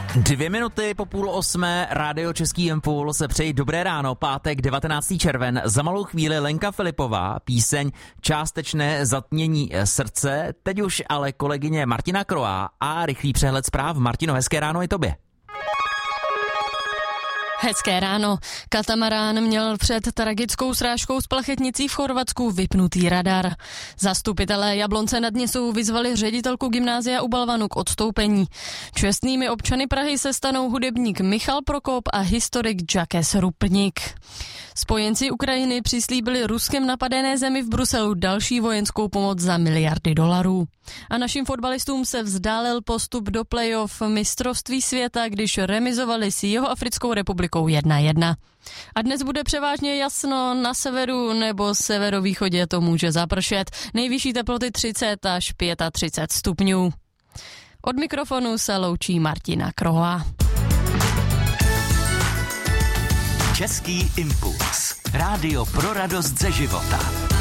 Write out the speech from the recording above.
2 minuty po 7:30, rádio Český Impuls, přeji dobré ráno, pátek 19. červen, za malou chvíli Lenka Filipová, píseň Částečné zatmění srdce, teď už ale kolegyně Martina Kroá a rychlý přehled zpráv. Martino, hezké ráno i tobě. Hezké ráno. Katamarán měl před tragickou srážkou s plachetnicí v Chorvatsku vypnutý radar. Zastupitelé Jablonce nad Nisou vyzvali ředitelku gymnázia u Balvanu k odstoupení. Čestnými občany Prahy se stanou hudebník Michal Prokop a historik Jacques Rupnik. Spojenci Ukrajiny přislíbili Ruskem napadené zemi v Bruselu další vojenskou pomoc za miliardy dolarů. A našim fotbalistům se vzdálil postup do playoff mistrovství světa, když remizovali s Jihoafrickou republikou 1-1. A dnes bude převážně jasno, na severu nebo severovýchodě to může zapršet. Nejvyšší teploty 30 až 35 stupňů. Od mikrofonu se loučí Martina Kroa. Český impuls. Rádio pro radost ze života.